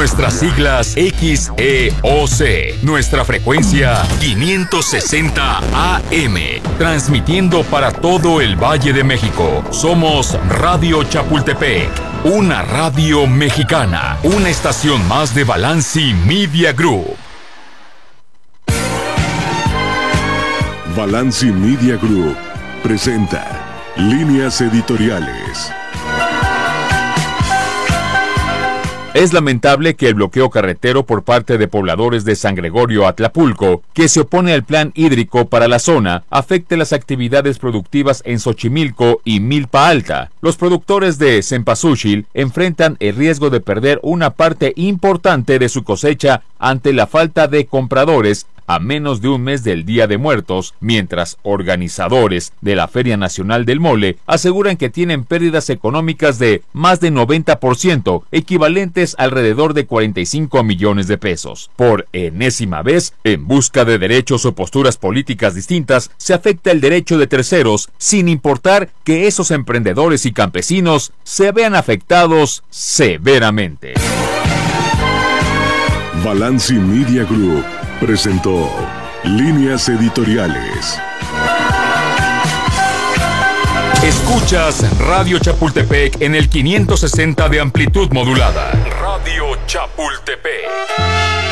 Nuestras siglas XEOC. Nuestra frecuencia 560 AM. Transmitiendo para todo el Valle de México. Somos Radio Chapultepec. Una radio mexicana. Una estación más de Balanci Media Group. Balanci Media Group presenta Líneas Editoriales. Es lamentable que el bloqueo carretero por parte de pobladores de San Gregorio Atlapulco, que se opone al plan hídrico para la zona, afecte las actividades productivas en Xochimilco y Milpa Alta. Los productores de Cempasúchil enfrentan el riesgo de perder una parte importante de su cosecha ante la falta de compradores a menos de un mes del Día de Muertos, mientras organizadores de la Feria Nacional del Mole aseguran que tienen pérdidas económicas de más de 90%, equivalentes a alrededor de 45 millones de pesos. Por enésima vez, en busca de derechos o posturas políticas distintas, se afecta el derecho de terceros, sin importar que esos emprendedores y campesinos se vean afectados severamente. Balanci Media Group presentó Líneas Editoriales. Escuchas Radio Chapultepec en el 560 de amplitud modulada. Radio Chapultepec.